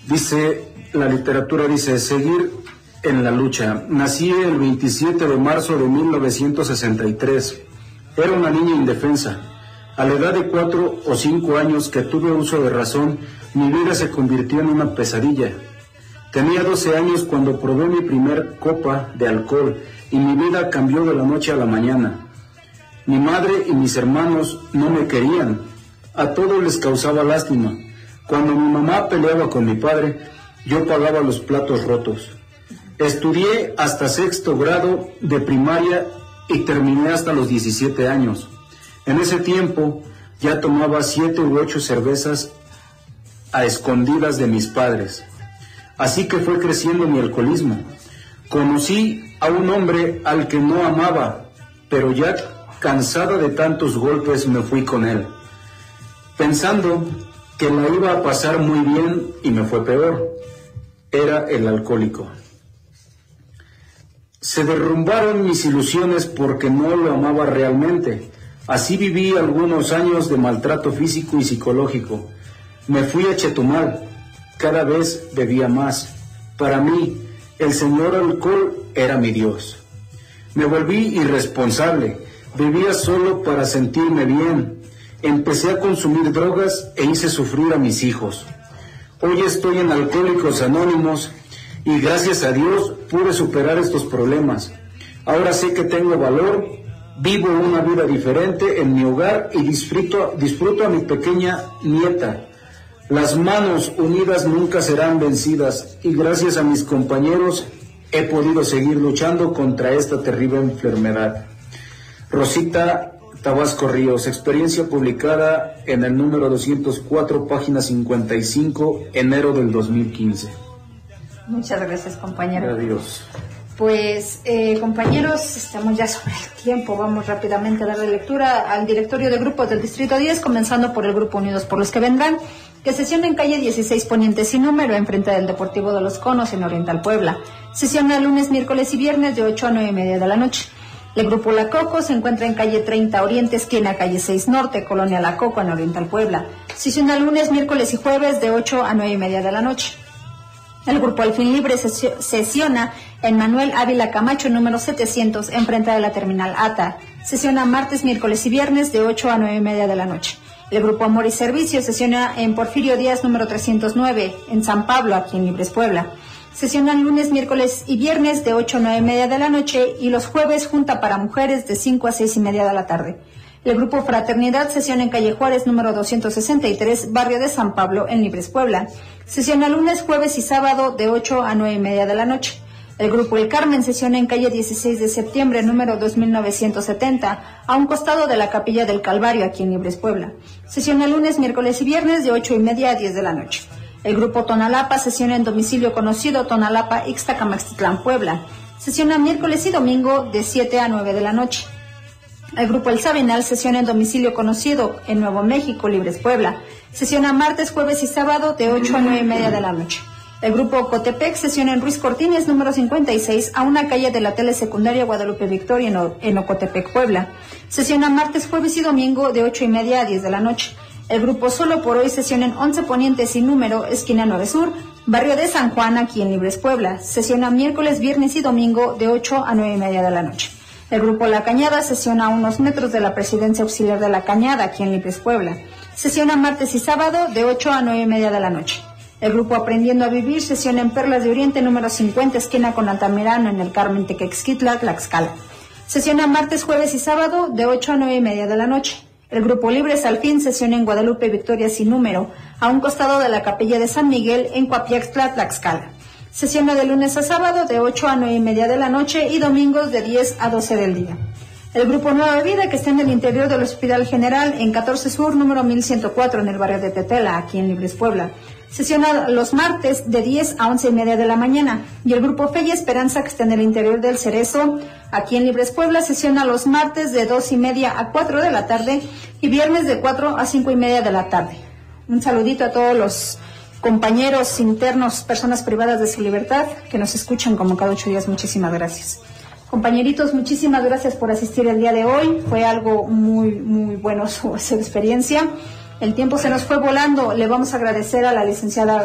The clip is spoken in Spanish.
Dice, la literatura dice, seguir en la lucha. Nací el 27 de marzo de 1963. Era una niña indefensa. A la edad de 4 o 5 años que tuve uso de razón, mi vida se convirtió en una pesadilla. Tenía 12 años cuando probé mi primer copa de alcohol y mi vida cambió de la noche a la mañana. Mi madre y mis hermanos no me querían. A todos les causaba lástima. Cuando mi mamá peleaba con mi padre, yo pagaba los platos rotos. Estudié hasta 6º grado de primaria y terminé hasta los 17 años. En ese tiempo ya tomaba 7 u 8 cervezas a escondidas de mis padres. Así que fue creciendo mi alcoholismo. Conocí a un hombre al que no amaba, pero ya cansada de tantos golpes me fui con él, pensando que la iba a pasar muy bien y me fue peor. Era el alcohólico. Se derrumbaron mis ilusiones porque no lo amaba realmente. Así viví algunos años de maltrato físico y psicológico. Me fui a Chetumal. Cada vez bebía más. Para mí, el señor alcohol era mi Dios. Me volví irresponsable. Bebía solo para sentirme bien. Empecé a consumir drogas e hice sufrir a mis hijos. Hoy estoy en Alcohólicos Anónimos y gracias a Dios pude superar estos problemas. Ahora sé que tengo valor, vivo una vida diferente en mi hogar y disfruto a mi pequeña nieta. Las manos unidas nunca serán vencidas y gracias a mis compañeros he podido seguir luchando contra esta terrible enfermedad. Rosita Tabasco Ríos, experiencia publicada en el número 204, página 55, enero del 2015. Muchas gracias, compañero. Adiós. Pues, compañeros, estamos ya sobre el tiempo. Vamos rápidamente a darle lectura al directorio de grupos del Distrito 10, comenzando por el Grupo Unidos por los que Vendrán, que sesiona en calle 16 Poniente sin número, enfrente del Deportivo de los Conos, en Oriental Puebla. Sesiona lunes, miércoles y viernes de 8 a 9:30 de la noche. El Grupo La Coco se encuentra en calle 30 Oriente, esquina calle 6 Norte, Colonia La Coco, en Oriental Puebla. Sesiona lunes, miércoles y jueves de 8 a 9:30 de la noche. El Grupo Al Fin Libre sesiona en Manuel Ávila Camacho, número 700, enfrente de la terminal ATA. Sesiona martes, miércoles y viernes de 8 a 9:30 de la noche. El Grupo Amor y Servicio sesiona en Porfirio Díaz, número 309, en San Pablo, aquí en Libres, Puebla. Sesionan lunes, miércoles y viernes de 8 a 9:30 de la noche y los jueves junta para mujeres de 5 a 6:30 de la tarde. El Grupo Fraternidad sesiona en calle Juárez, número 263, barrio de San Pablo, en Libres, Puebla. Sesiona lunes, jueves y sábado de 8 a 9:30 de la noche. El Grupo El Carmen sesiona en calle 16 de septiembre, número 2970, a un costado de la Capilla del Calvario, aquí en Libres, Puebla. Sesiona lunes, miércoles y viernes de 8:30 a 10 de la noche. El Grupo Tonalapa sesiona en domicilio conocido, Tonalapa, Ixtacamaxtitlán, Puebla. Sesiona miércoles y domingo de 7 a 9 de la noche. El Grupo El Sabinal sesiona en domicilio conocido, en Nuevo México, Libres, Puebla. Sesiona martes, jueves y sábado de 8 a 9:30 de la noche. El Grupo Ocotepec sesiona en Ruiz Cortines, número 56, a una calle de la telesecundaria Guadalupe Victoria, en Ocotepec, Puebla. Sesiona martes, jueves y domingo de 8:30 a 10 de la noche. El Grupo Solo por Hoy sesiona en 11 Poniente sin número, esquina 9 Sur, barrio de San Juan, aquí en Libres, Puebla. Sesiona miércoles, viernes y domingo de 8 a 9:30 de la noche. El Grupo La Cañada sesiona a unos metros de la Presidencia Auxiliar de La Cañada, aquí en Libres, Puebla. Sesiona martes y sábado de 8 a 9:30 de la noche. El Grupo Aprendiendo a Vivir sesiona en Perlas de Oriente, número 50, esquina con Altamirano, en el Carmen Tequexquitla, Tlaxcala. Sesiona martes, jueves y sábado de 8 a 9:30 de la noche. El Grupo Libres al Fin sesiona en Guadalupe Victoria sin número, a un costado de la Capilla de San Miguel, en Coapiaxtla, Tlaxcala. Sesiona de lunes a sábado de 8 a 9:30 de la noche y domingos de 10 a 12 del día. El Grupo Nueva Vida, que está en el interior del Hospital General, en 14 Sur, número 1104, en el barrio de Tetela, aquí en Libres, Puebla. Sesiona los martes de 10 a 11:30 de la mañana. Y el Grupo Fe y Esperanza, que está en el interior del Cerezo, aquí en Libres, Puebla, sesiona los martes de 2:30 a 4 de la tarde y viernes de 4 a 5:30 de la tarde. Un saludito a todos los compañeros internos, personas privadas de su libertad, que nos escuchan como cada 8 días. Muchísimas gracias. Compañeritos, muchísimas gracias por asistir el día de hoy. Fue algo muy, muy bueno su experiencia. El tiempo se nos fue volando. Le vamos a agradecer a la licenciada